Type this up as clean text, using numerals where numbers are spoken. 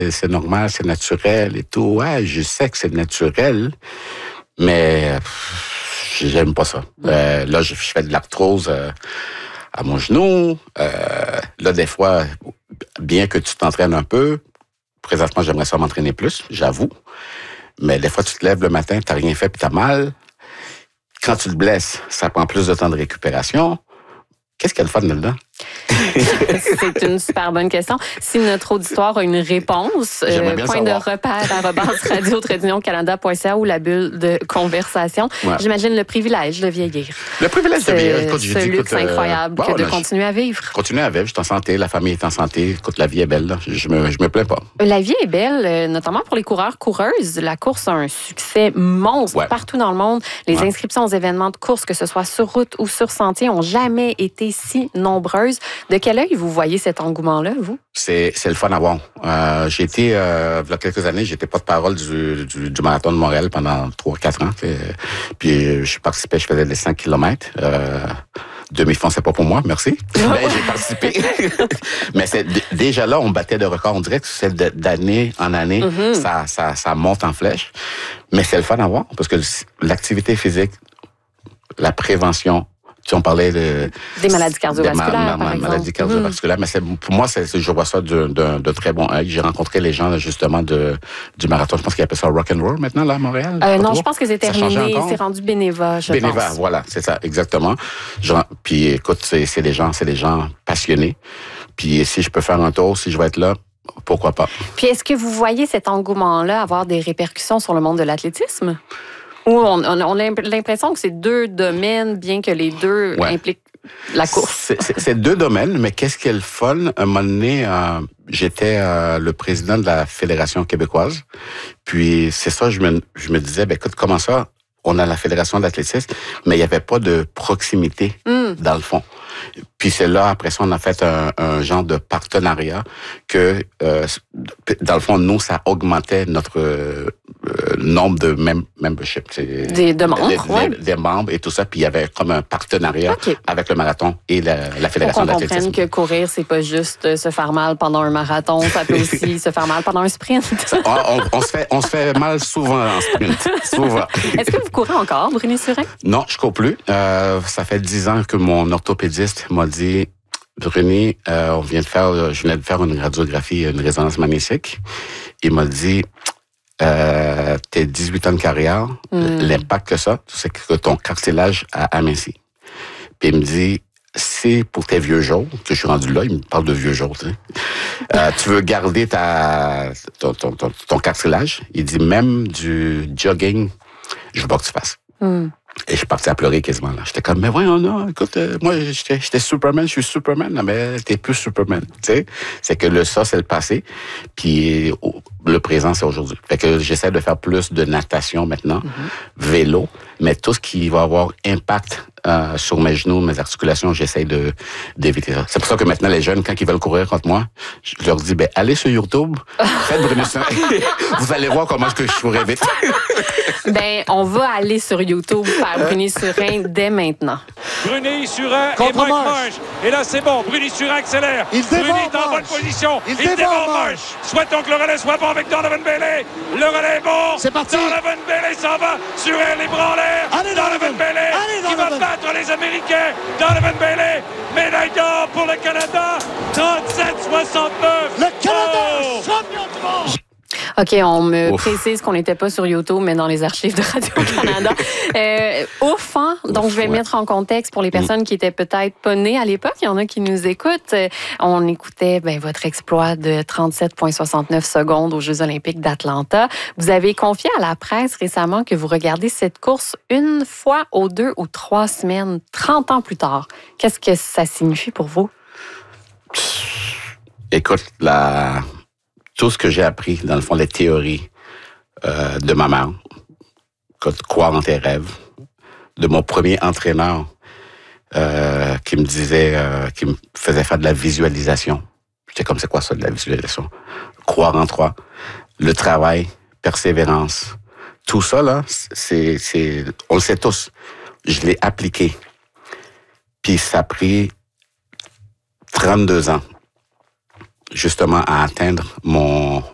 c'est normal, c'est naturel et tout. Ouais, je sais que c'est naturel, mais j'aime pas ça. Là, je fais de l'arthrose à mon genou. Là, des fois, bien que tu t'entraînes un peu, présentement, j'aimerais ça m'entraîner plus, j'avoue. Mais des fois, tu te lèves le matin, t'as rien fait puis t'as mal. Quand tu te blesses, ça prend plus de temps de récupération. Qu'est-ce qu'il y a de fun là-dedans? C'est une super bonne question. Si notre auditoire a une réponse, point de repère @radio-canada.ca ou la bulle de conversation. Ouais. J'imagine le privilège de vieillir. Le privilège de vieillir. Écoute, ce luxe incroyable que de continuer à vivre. Continuer à vivre, je suis en santé, la famille est en santé. Écoute, la vie est belle, là. Je me plains pas. La vie est belle, notamment pour les coureurs, coureuses. La course a un succès monstre partout dans le monde. Les inscriptions aux événements de course, que ce soit sur route ou sur sentier, ont jamais été si nombreuses. De quel œil vous voyez cet engouement-là, vous? C'est le fun à voir. J'ai été, il y a quelques années, j'étais porte-parole du marathon de Montréal pendant 3-4 ans. Puis je participais, je faisais des 5 km. Demi-fond, c'est pas pour moi, merci. Mais j'ai participé. Mais déjà là, on battait de records. On dirait que c'est d'année en année, ça monte en flèche. Mais c'est le fun à voir parce que l'activité physique, la prévention, on parlait des maladies cardiovasculaires, par exemple. Maladies cardiovasculaires, mais pour moi, je vois ça de très bon œil. J'ai rencontré les gens, justement, du marathon. Je pense qu'ils appellent ça rock'n'roll maintenant, là, à Montréal. Non, je pense que c'est terminé. C'est rendu Beneva, je pense. Beneva, voilà, c'est ça, exactement. Puis, écoute, c'est des gens passionnés. Puis, si je peux faire un tour, si je vais être là, pourquoi pas. Puis, est-ce que vous voyez cet engouement-là avoir des répercussions sur le monde de l'athlétisme? Ou on a l'impression que c'est deux domaines, bien que les deux impliquent la course. C'est deux domaines, mais qu'est-ce qui est le fun? Un moment donné, j'étais le président de la Fédération québécoise. Puis c'est ça, je me disais, écoute, comment ça? On a la Fédération d'athlétisme, mais il n'y avait pas de proximité dans le fond. Puis c'est là, après ça, on a fait un genre de partenariat que, dans le fond, nous, ça augmentait notre nombre de membership. De membres, des membres et tout ça. Puis il y avait comme un partenariat avec le marathon et la Fédération d'athlétisme. On comprenne que courir, c'est pas juste se faire mal pendant un marathon, ça peut aussi se faire mal pendant un sprint. On se fait mal souvent en sprint. Souvent. Est-ce que vous courez encore, Bruni Surin? Non, je cours plus. Ça fait 10 ans que mon orthopédiste m'a dit, Bruni, je venais de faire une radiographie, une résonance magnétique. Il m'a dit, t'es 18 ans de carrière, l'impact que ça, c'est que ton cartilage a aminci. Puis il me dit, c'est pour tes vieux jours, que je suis rendu là, il me parle de vieux jours, tu sais. Tu veux garder ton cartilage. Il dit, même du jogging, je veux pas que tu fasses. Et je suis parti à pleurer quasiment là. J'étais comme, mais voyons, non, écoute, moi, j'étais Superman, je suis Superman. Non, mais t'es plus Superman, tu sais. C'est que ça, c'est le passé. Puis le présent, c'est aujourd'hui. Fait que j'essaie de faire plus de natation maintenant, vélo, mais tout ce qui va avoir impact sur mes genoux, mes articulations, j'essaie d'éviter ça. C'est pour ça que maintenant, les jeunes, quand ils veulent courir contre moi, je leur dis, allez sur YouTube, faites Bruni Surin. Vous allez voir comment est-ce que je courais vite. On va aller sur YouTube faire Bruni Surin dès maintenant. Bruni Surin et Mike Marsh. Et là, c'est bon. Bruni Surin accélère. Bruni est en bonne position. Il dévore Marsh. Souhaitons que le relais soit bon avec Donovan Bailey. Le relais est bon. C'est parti. Donovan Bailey s'en va. Surin les bras en l'air. Donovan Bailey qui va battre les Américains. Donovan Bailey, médaille d'or pour le Canada. 37-69. Le Canada, champion du monde. OK, on me précise qu'on n'était pas sur YouTube, mais dans les archives de Radio-Canada. Ouf, hein? Donc, je vais mettre en contexte pour les personnes qui étaient peut-être pas nées à l'époque. Il y en a qui nous écoutent. On écoutait votre exploit de 37,69 secondes aux Jeux olympiques d'Atlanta. Vous avez confié à la presse récemment que vous regardez cette course une fois aux 2 ou 3 semaines, 30 ans plus tard. Qu'est-ce que ça signifie pour vous? Écoute, tout ce que j'ai appris, dans le fond, les théories de ma mère, croire en tes rêves, de mon premier entraîneur qui me disait, qui me faisait faire de la visualisation. J'étais comme, c'est quoi ça, de la visualisation? Croire en toi, le travail, persévérance. Tout ça, là, on le sait tous. Je l'ai appliqué. Puis ça a pris 32 ans justement à atteindre mon